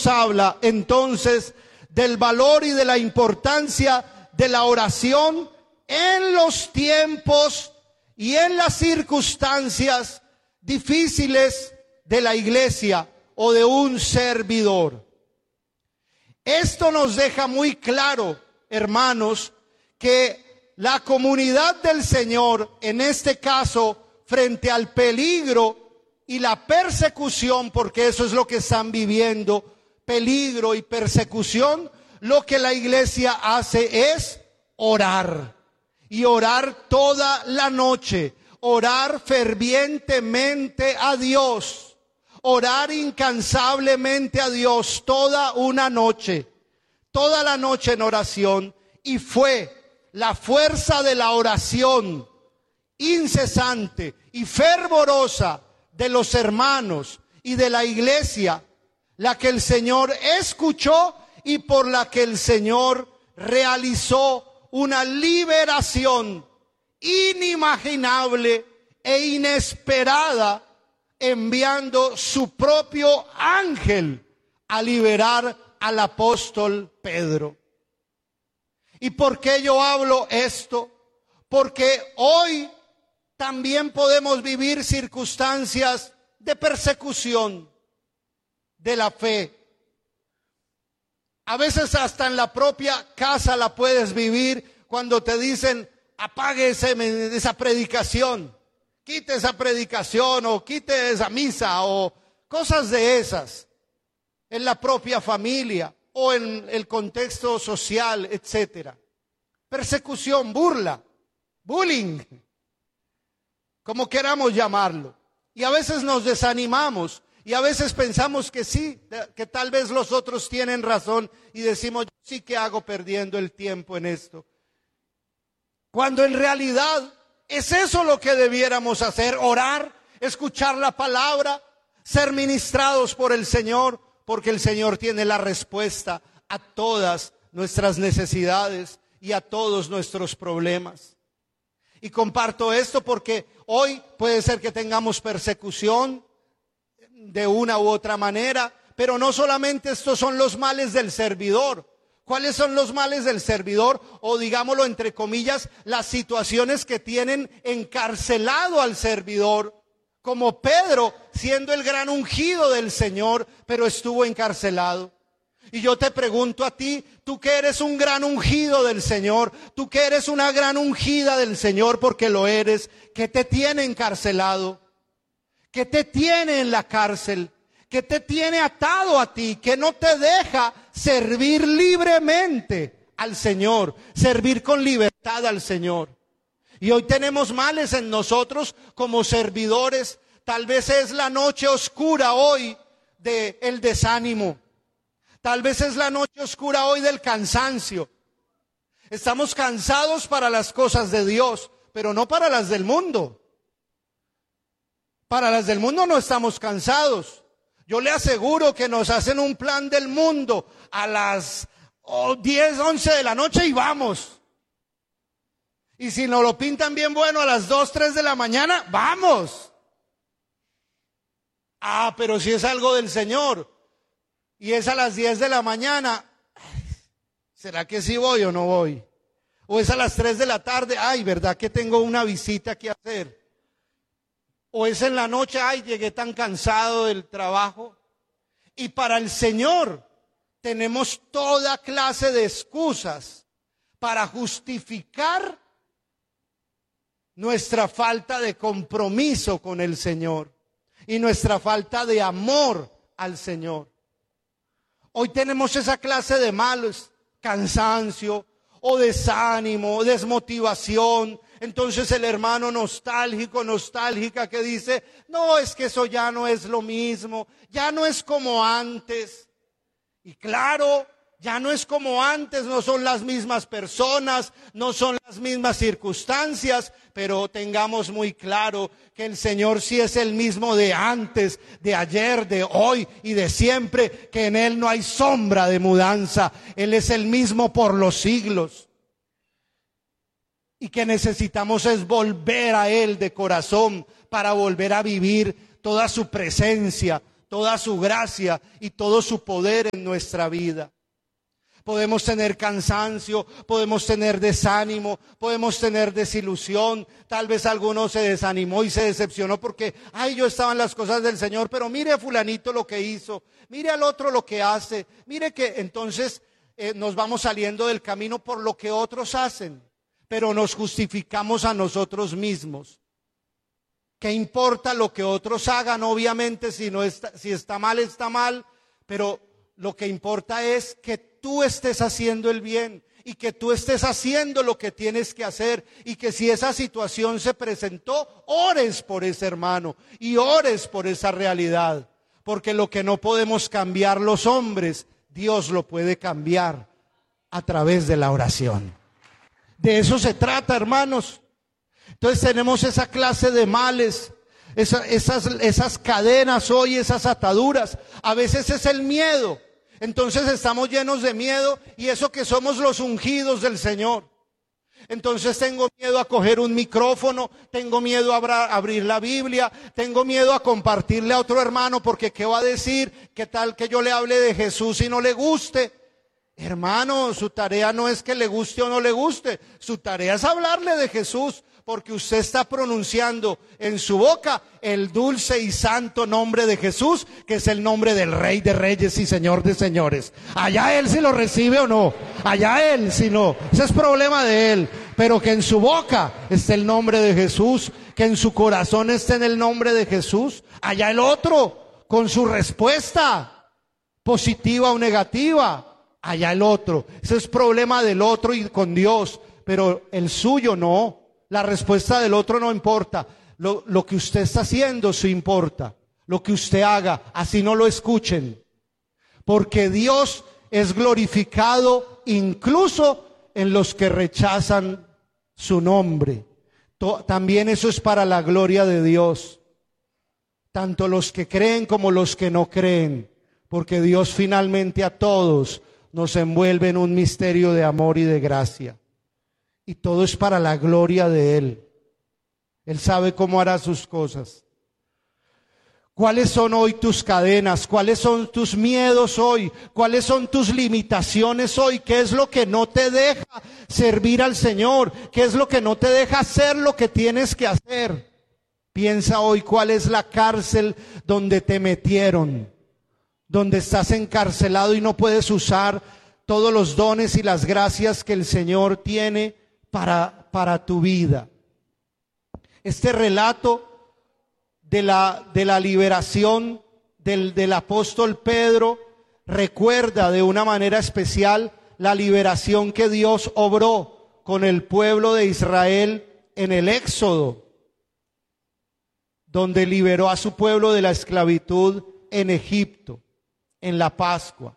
nos habla entonces del valor y de la importancia de la oración en los tiempos y en las circunstancias difíciles de la iglesia o de un servidor. Esto nos deja muy claro, hermanos, que la comunidad del Señor, en este caso, frente al peligro y la persecución, porque eso es lo que están viviendo, peligro y persecución, lo que la iglesia hace es orar. Y orar toda la noche, orar fervientemente a Dios, orar incansablemente a Dios toda una noche, toda la noche en oración. Y fue la fuerza de la oración incesante y fervorosa de los hermanos y de la iglesia la que el Señor escuchó y por la que el Señor realizó una liberación inimaginable e inesperada, enviando su propio ángel a liberar al apóstol Pedro. ¿Y por qué yo hablo esto? Porque hoy también podemos vivir circunstancias de persecución de la fe. A veces hasta en la propia casa la puedes vivir cuando te dicen apague esa predicación, quite esa predicación o quite esa misa o cosas de esas en la propia familia o en el contexto social, etcétera. Persecución, burla, bullying, como queramos llamarlo. Y a veces nos desanimamos. Y a veces pensamos que sí, que tal vez los otros tienen razón y decimos, sí que hago perdiendo el tiempo en esto. Cuando en realidad es eso lo que debiéramos hacer, orar, escuchar la palabra, ser ministrados por el Señor, porque el Señor tiene la respuesta a todas nuestras necesidades y a todos nuestros problemas. Y comparto esto porque hoy puede ser que tengamos persecución, de una u otra manera, pero no solamente estos son los males del servidor. ¿Cuáles son los males del servidor? O digámoslo entre comillas, las situaciones que tienen encarcelado al servidor, como Pedro, siendo el gran ungido del Señor, pero estuvo encarcelado. Y yo te pregunto a ti, tú que eres un gran ungido del Señor, tú que eres una gran ungida del Señor, porque lo eres, ¿qué te tiene encarcelado? ¿Qué te tiene en la cárcel? ¿Qué te tiene atado a ti? ¿Que no te deja servir libremente al Señor? Servir con libertad al Señor. Y hoy tenemos males en nosotros como servidores. Tal vez es la noche oscura hoy del desánimo. Tal vez es la noche oscura hoy del cansancio. Estamos cansados para las cosas de Dios, pero no para las del mundo. Para las del mundo no estamos cansados. Yo le aseguro que nos hacen un plan del mundo a las 10, 11 de la noche y vamos. Y si nos lo pintan bien bueno a las 2, 3 de la mañana, vamos. Ah, pero si es algo del Señor y es a las 10 de la mañana, ¿será que sí voy o no voy? O es a las 3 de la tarde, ay, ¿verdad que tengo una visita que hacer? O es en la noche, ay, llegué tan cansado del trabajo. Y para el Señor tenemos toda clase de excusas para justificar nuestra falta de compromiso con el Señor y nuestra falta de amor al Señor. Hoy tenemos esa clase de males, cansancio o desánimo, desmotivación. Entonces el hermano nostálgico, nostálgica que dice, no, es que eso ya no es lo mismo, ya no es como antes. Y claro, ya no es como antes, no son las mismas personas, no son las mismas circunstancias, pero tengamos muy claro que el Señor sí es el mismo de antes, de ayer, de hoy y de siempre, que en Él no hay sombra de mudanza. Él es el mismo por los siglos. Y que necesitamos es volver a Él de corazón para volver a vivir toda su presencia, toda su gracia y todo su poder en nuestra vida. Podemos tener cansancio, podemos tener desánimo, podemos tener desilusión. Tal vez alguno se desanimó y se decepcionó porque, yo estaba en las cosas del Señor, pero mire a fulanito lo que hizo, mire al otro lo que hace, mire que entonces nos vamos saliendo del camino por lo que otros hacen, pero nos justificamos a nosotros mismos. ¿Qué importa lo que otros hagan? Obviamente si está mal, pero lo que importa es que tú estés haciendo el bien y que tú estés haciendo lo que tienes que hacer, y que si esa situación se presentó, ores por ese hermano y ores por esa realidad, porque lo que no podemos cambiar los hombres, Dios lo puede cambiar a través de la oración. De eso se trata, hermanos. Entonces tenemos esa clase de males, esas cadenas hoy, esas ataduras. A veces es el miedo. Entonces estamos llenos de miedo, y eso que somos los ungidos del Señor. Entonces tengo miedo a coger un micrófono, tengo miedo a abrir la Biblia, tengo miedo a compartirle a otro hermano, porque ¿qué va a decir? ¿Qué tal que yo le hable de Jesús y no le guste? Hermano, su tarea no es que le guste o no le guste, su tarea es hablarle de Jesús, porque usted está pronunciando en su boca el dulce y santo nombre de Jesús, que es el nombre del Rey de Reyes y Señor de Señores. Allá él si lo recibe o no, allá él si no, ese es problema de él, pero que en su boca esté el nombre de Jesús, que en su corazón esté en el nombre de Jesús. Allá el otro con su respuesta positiva o negativa, allá el otro, ese es problema del otro y con Dios, pero el suyo no. La respuesta del otro no importa. Lo que usted está haciendo sí importa. Lo que usted haga, así no lo escuchen. Porque Dios es glorificado incluso en los que rechazan su nombre. También eso es para la gloria de Dios. Tanto los que creen como los que no creen. Porque Dios finalmente a todos nos envuelve en un misterio de amor y de gracia. Y todo es para la gloria de Él. Él sabe cómo hará sus cosas. ¿Cuáles son hoy tus cadenas? ¿Cuáles son tus miedos hoy? ¿Cuáles son tus limitaciones hoy? ¿Qué es lo que no te deja servir al Señor? ¿Qué es lo que no te deja hacer lo que tienes que hacer? Piensa hoy cuál es la cárcel donde te metieron, donde estás encarcelado y no puedes usar todos los dones y las gracias que el Señor tiene para tu vida. Este relato de la liberación del apóstol Pedro recuerda de una manera especial la liberación que Dios obró con el pueblo de Israel en el Éxodo, donde liberó a su pueblo de la esclavitud en Egipto, en la Pascua.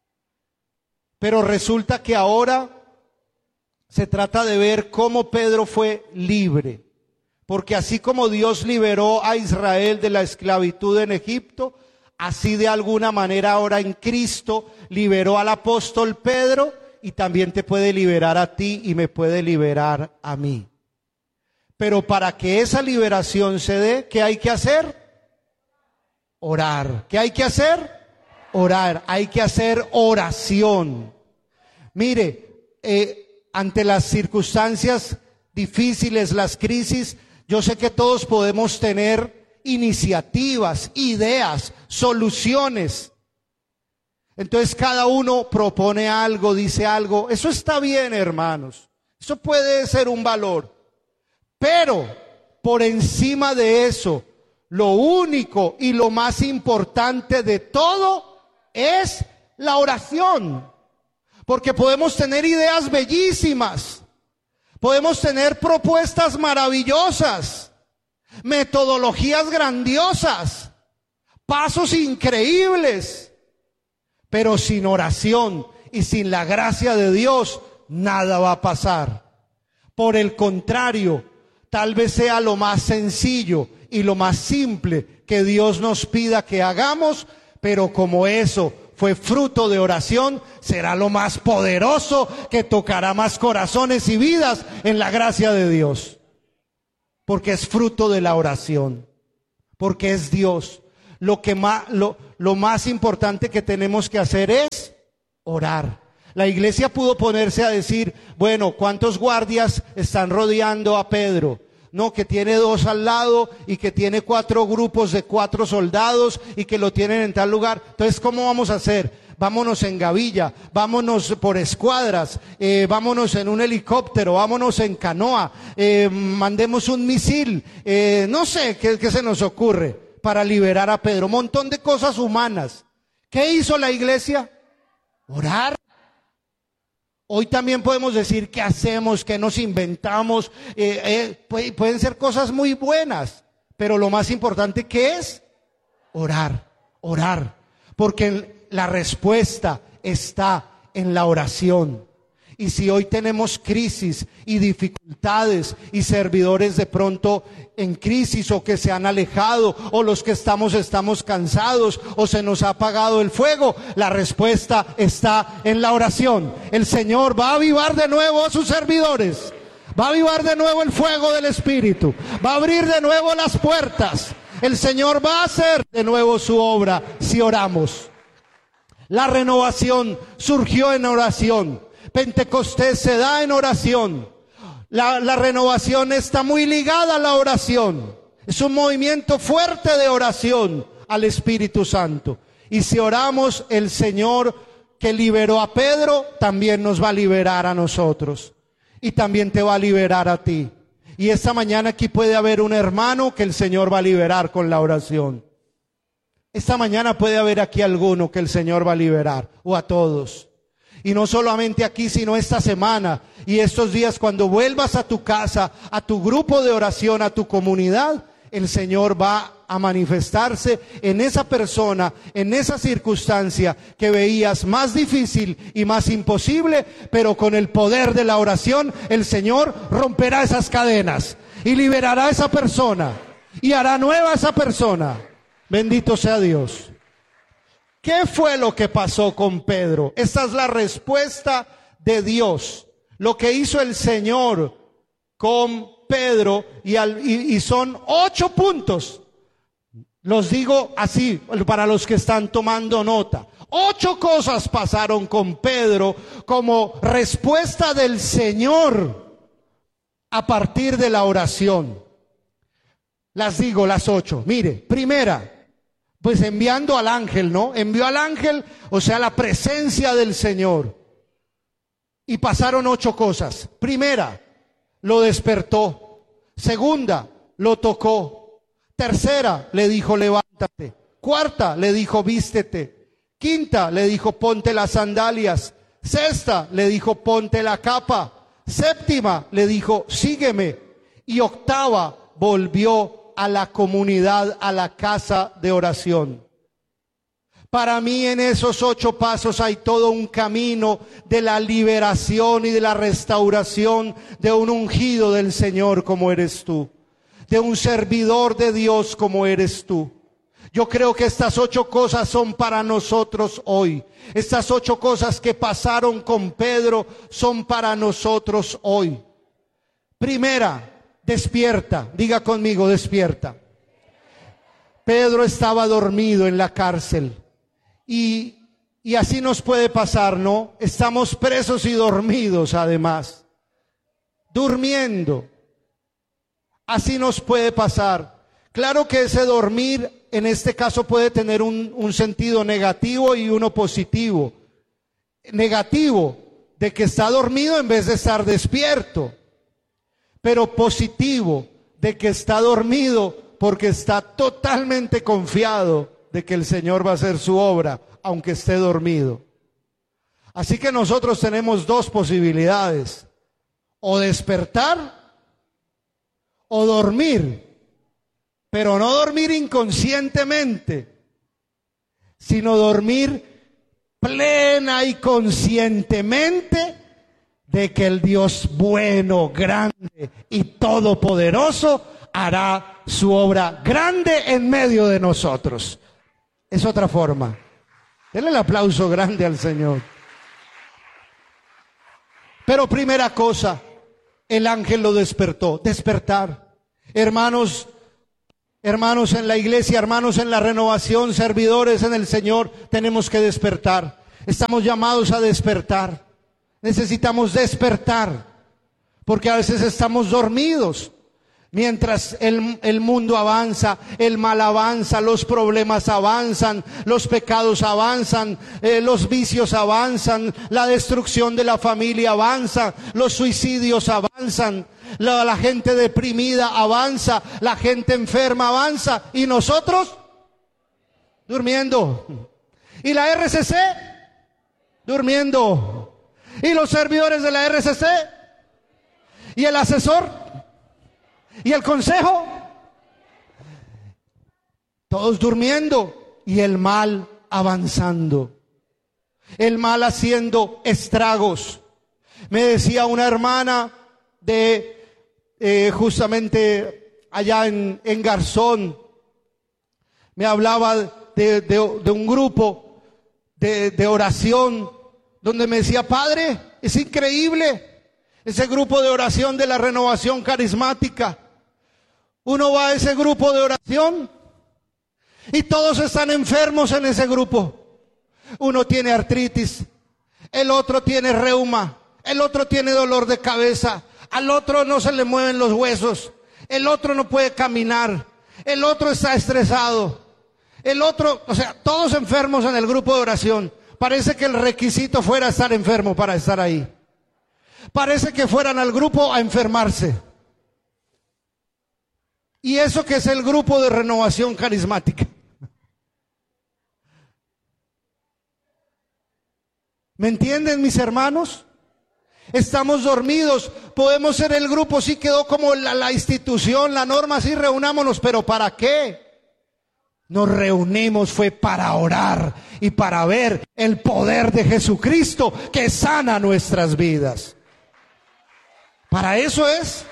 Pero resulta que ahora se trata de ver cómo Pedro fue libre, porque así como Dios liberó a Israel de la esclavitud en Egipto, así de alguna manera ahora en Cristo liberó al apóstol Pedro, y también te puede liberar a ti y me puede liberar a mí. Pero para que esa liberación se dé, ¿qué hay que hacer? Orar. ¿Qué hay que hacer? Orar. Hay que hacer oración. Mire, ante las circunstancias difíciles, las crisis, yo sé que todos podemos tener iniciativas, ideas, soluciones. Entonces cada uno propone algo, dice algo. Eso está bien, hermanos. Eso puede ser un valor. Pero por encima de eso, lo único y lo más importante de todo es la oración. Porque podemos tener ideas bellísimas, podemos tener propuestas maravillosas, metodologías grandiosas, pasos increíbles, pero sin oración y sin la gracia de Dios, nada va a pasar. Por el contrario, tal vez sea lo más sencillo y lo más simple que Dios nos pida que hagamos, pero como eso fue fruto de oración, será lo más poderoso que tocará más corazones y vidas en la gracia de Dios. Porque es fruto de la oración, porque es Dios. lo más importante que tenemos que hacer es orar. La iglesia pudo ponerse a decir, bueno, ¿cuántos guardias están rodeando a Pedro? No, que tiene 2 al lado y que tiene 4 grupos de 4 soldados y que lo tienen en tal lugar. Entonces, ¿cómo vamos a hacer? Vámonos en gavilla, vámonos por escuadras, vámonos en un helicóptero, vámonos en canoa, mandemos un misil, no sé qué se nos ocurre para liberar a Pedro. Un montón de cosas humanas. ¿Qué hizo la iglesia? Orar. Hoy también podemos decir qué hacemos, qué nos inventamos. Pueden ser cosas muy buenas, pero lo más importante que es orar, orar, porque la respuesta está en la oración. Y si hoy tenemos crisis y dificultades y servidores de pronto en crisis o que se han alejado o los que estamos cansados o se nos ha apagado el fuego, la respuesta está en la oración. El Señor va a avivar de nuevo a sus servidores, va a avivar de nuevo el fuego del Espíritu, va a abrir de nuevo las puertas. El Señor va a hacer de nuevo su obra si oramos. La renovación surgió en oración. Pentecostés se da en oración. La renovación está muy ligada a la oración. Es un movimiento fuerte de oración al Espíritu Santo. Y si oramos, el Señor que liberó a Pedro también nos va a liberar a nosotros. Y también te va a liberar a ti. Y esta mañana aquí puede haber un hermano que el Señor va a liberar con la oración. Esta mañana puede haber aquí alguno que el Señor va a liberar, o a todos. Y no solamente aquí, sino esta semana y estos días cuando vuelvas a tu casa, a tu grupo de oración, a tu comunidad, el Señor va a manifestarse en esa persona, en esa circunstancia que veías más difícil y más imposible, pero con el poder de la oración, el Señor romperá esas cadenas y liberará a esa persona y hará nueva a esa persona. Bendito sea Dios. ¿Qué fue lo que pasó con Pedro? Esta es la respuesta de Dios. Lo que hizo el Señor con Pedro y son 8 puntos. Los digo así para los que están tomando nota. 8 cosas pasaron con Pedro como respuesta del Señor a partir de la oración. Las digo, las 8. Mire, primera, pues enviando al ángel, ¿no? Envió al ángel, o sea, la presencia del Señor. Y pasaron 8 cosas. Primera, lo despertó. Segunda, lo tocó. Tercera, le dijo, levántate. Cuarta, le dijo, vístete. Quinta, le dijo, ponte las sandalias. Sexta, le dijo, ponte la capa. Séptima, le dijo, sígueme. Y octava, volvió a la comunidad, a la casa de oración. Para mí en esos 8 pasos hay todo un camino de la liberación y de la restauración de un ungido del Señor como eres tú, de un servidor de Dios como eres tú. Yo creo que estas 8 cosas son para nosotros hoy. Estas 8 cosas que pasaron con Pedro son para nosotros hoy. Primera, despierta, diga conmigo, despierta. Pedro estaba dormido en la cárcel y así nos puede pasar, ¿no? Estamos presos y dormidos además, durmiendo. Así nos puede pasar. Claro que ese dormir en este caso puede tener un sentido negativo y uno positivo. Negativo, de que está dormido en vez de estar despierto. Pero positivo, de que está dormido porque está totalmente confiado de que el Señor va a hacer su obra, aunque esté dormido. Así que nosotros tenemos 2 posibilidades: o despertar o dormir, pero no dormir inconscientemente, sino dormir plena y conscientemente de que el Dios bueno, grande y todopoderoso hará su obra grande en medio de nosotros. Es otra forma. Denle el aplauso grande al Señor. Pero primera cosa, el ángel lo despertó. Despertar. Hermanos, Hermanos en la iglesia, hermanos en la renovación, servidores en el Señor, tenemos que despertar. Estamos llamados a despertar. Necesitamos despertar, porque a veces estamos dormidos. Mientras el mundo avanza, el mal avanza, los problemas avanzan, los pecados avanzan, los vicios avanzan, la destrucción de la familia avanza, los suicidios avanzan, la gente deprimida avanza, la gente enferma avanza, y nosotros durmiendo. Y la RCC durmiendo. Y los servidores de la RCC y el asesor y el consejo, todos durmiendo, y el mal avanzando, el mal haciendo estragos. Me decía una hermana de justamente allá en Garzón, me hablaba de un grupo de oración, donde me decía: padre, es increíble ese grupo de oración de la renovación carismática. Uno va a ese grupo de oración y todos están enfermos en ese grupo. Uno tiene artritis, el otro tiene reuma, el otro tiene dolor de cabeza, al otro no se le mueven los huesos, el otro no puede caminar, el otro está estresado, el otro, o sea, todos enfermos en el grupo de oración. Parece que el requisito fuera estar enfermo para estar ahí. Parece que fueran al grupo a enfermarse. Y eso que es el grupo de renovación carismática. ¿Me entienden, mis hermanos? Estamos dormidos. Podemos ser el grupo, sí quedó como la institución, la norma, sí, reunámonos, pero ¿para qué? Nos reunimos fue para orar y para ver el poder de Jesucristo que sana nuestras vidas. Para eso es.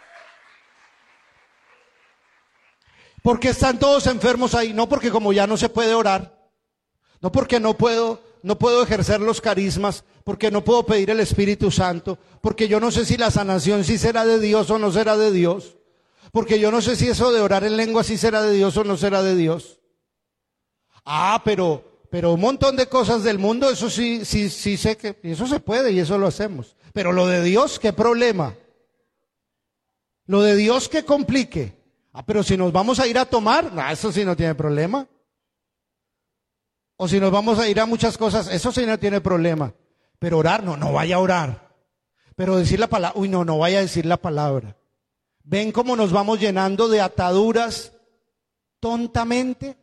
Porque están todos enfermos ahí, no porque como ya no se puede orar, no porque no puedo ejercer los carismas, porque no puedo pedir el Espíritu Santo, porque yo no sé si la sanación sí será de Dios o no será de Dios, porque yo no sé si eso de orar en lengua sí será de Dios o no será de Dios. Pero un montón de cosas del mundo, eso sí sé que eso se puede y eso lo hacemos. Pero lo de Dios, ¿qué problema? Lo de Dios, ¿qué complique? Pero si nos vamos a ir a tomar, eso sí no tiene problema. O si nos vamos a ir a muchas cosas, eso sí no tiene problema. Pero orar, no vaya a orar. Pero decir la palabra, no vaya a decir la palabra. ¿Ven cómo nos vamos llenando de ataduras tontamente?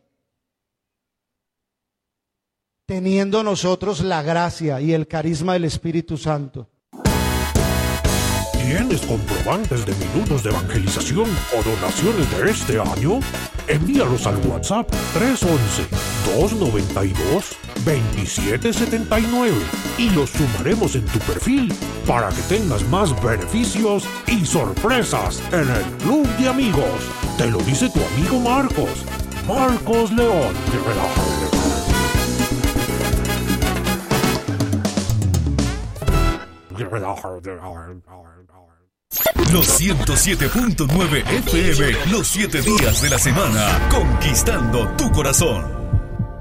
Teniendo nosotros la gracia y el carisma del Espíritu Santo. ¿Tienes comprobantes de minutos de evangelización o donaciones de este año? Envíalos al WhatsApp 311-292-2779 y los sumaremos en tu perfil para que tengas más beneficios y sorpresas en el Club de Amigos. Te lo dice tu amigo Marcos León. Los 107.9 FM, los 7 días de la semana, conquistando tu corazón.